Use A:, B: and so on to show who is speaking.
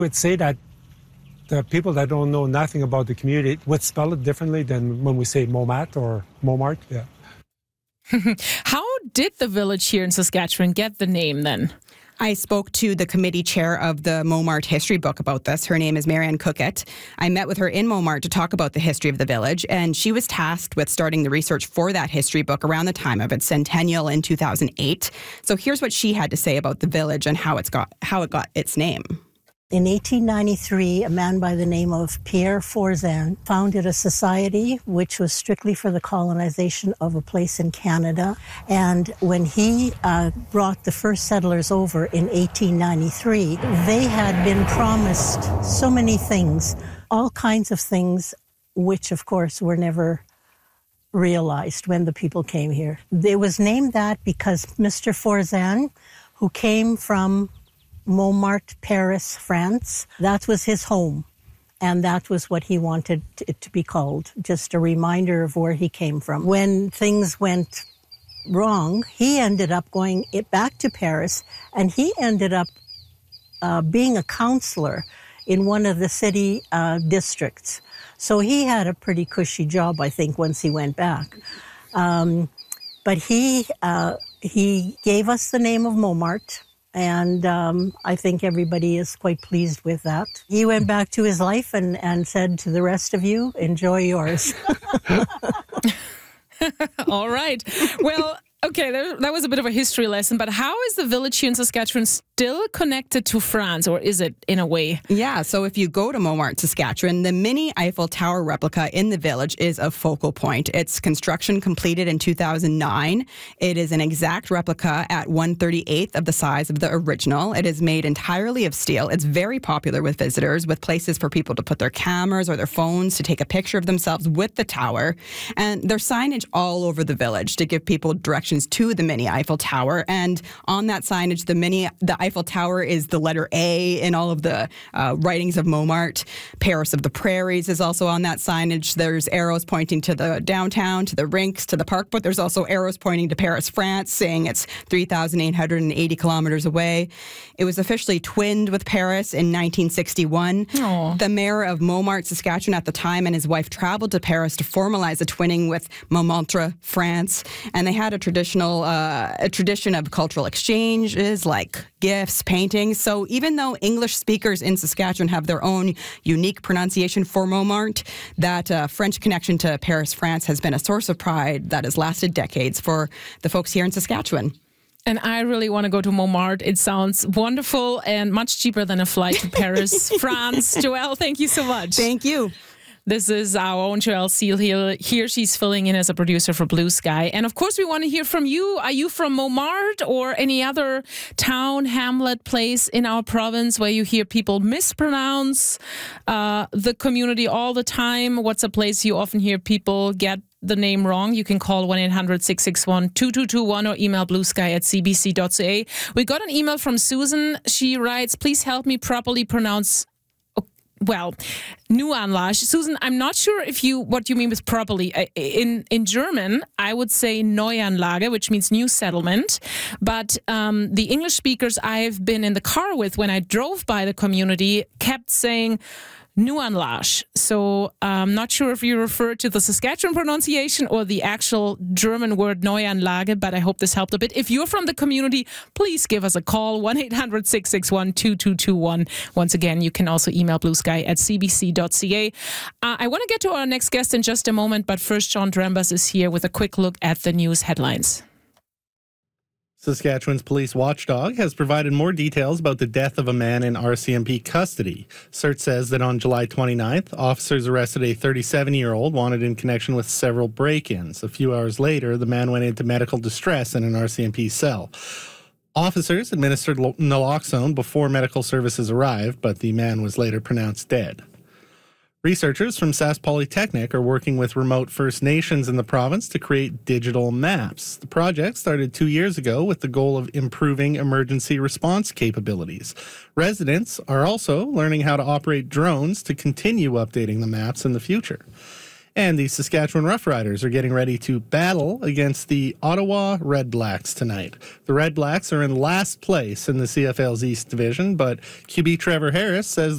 A: would say that the people that don't know nothing about the community would spell it differently than when we say Montmartre or Montmartre. Yeah.
B: How did the village here in Saskatchewan get the name then?
C: I spoke to the committee chair of the Montmartre history book about this. Her name is Marianne Cookett. I met with her in Montmartre to talk about the history of the village, and she was tasked with starting the research for that history book around the time of its centennial in 2008. So here's what she had to say about the village and how it got its name.
D: In 1893, a man by the name of Pierre Forzan founded a society which was strictly for the colonization of a place in Canada. And when he brought the first settlers over in 1893, they had been promised so many things, all kinds of things, which of course were never realized when the people came here. It was named that because Mr. Forzan, who came from Montmartre, Paris, France. That was his home, and that was what he wanted it to be called, just a reminder of where he came from. When things went wrong, he ended up going back to Paris, and he ended up being a counselor in one of the city districts. So he had a pretty cushy job, I think, once he went back. But he gave us the name of Montmartre. And I think everybody is quite pleased with that. He went back to his life and said to the rest of you, enjoy yours.
B: All right. Well, okay, that was a bit of a history lesson, but how is the village here in Saskatchewan still connected to France, or is it in a way?
C: Yeah, so if you go to Montmartre, Saskatchewan, the mini Eiffel Tower replica in the village is a focal point. Its construction completed in 2009. It is an exact replica at 1/38th of the size of the original. It is made entirely of steel. It's very popular with visitors, with places for people to put their cameras or their phones to take a picture of themselves with the tower. And there's signage all over the village to give people directions to the mini Eiffel Tower. And on that signage, the Eiffel Tower is the letter A in all of the writings of Montmartre. Paris of the Prairies is also on that signage. There's arrows pointing to the downtown, to the rinks, to the park, but there's also arrows pointing to Paris, France, saying it's 3,880 kilometers away. It was officially twinned with Paris in 1961.
B: Aww.
C: The mayor of Montmartre, Saskatchewan at the time, and his wife traveled to Paris to formalize a twinning with Montmartre, France, and they had a tradition of cultural exchanges like gifts, paintings. So even though English speakers in Saskatchewan have their own unique pronunciation for Montmartre, that French connection to Paris, France has been a source of pride that has lasted decades for the folks here in Saskatchewan.
B: And I really want to go to Montmartre. It sounds wonderful and much cheaper than a flight to Paris, France. Joelle, thank you so much.
C: Thank you.
B: This is our own Joelle Seal here. She's filling in as a producer for Blue Sky. And of course, we want to hear from you. Are you from Montmartre or any other town, hamlet, place in our province where you hear people mispronounce the community all the time? What's a place you often hear people get the name wrong? You can call 1-800-661-2221 or email bluesky@cbc.ca. We got an email from Susan. She writes, please help me properly pronounce Neuanlage. Susan, I'm not sure what you mean with properly. In German, I would say Neuanlage, which means new settlement. But the English speakers I've been in the car with when I drove by the community kept saying Neuanlage. So I'm not sure if you refer to the Saskatchewan pronunciation or the actual German word Neuanlage, but I hope this helped a bit. If you're from the community, please give us a call, 1-800-661-2221. Once again, you can also email bluesky@cbc.ca. I want to get to our next guest in just a moment, but first, John Drembas is here with a quick look at the news headlines.
E: Saskatchewan's police watchdog has provided more details about the death of a man in RCMP custody. CERT says that on July 29th, officers arrested a 37-year-old wanted in connection with several break-ins. A few hours later, the man went into medical distress in an RCMP cell. Officers administered naloxone before medical services arrived, but the man was later pronounced dead. Researchers from Sask Polytechnic are working with remote First Nations in the province to create digital maps. The project started 2 years ago with the goal of improving emergency response capabilities. Residents are also learning how to operate drones to continue updating the maps in the future. And the Saskatchewan Roughriders are getting ready to battle against the Ottawa Redblacks tonight. The Redblacks are in last place in the CFL's East Division, but QB Trevor Harris says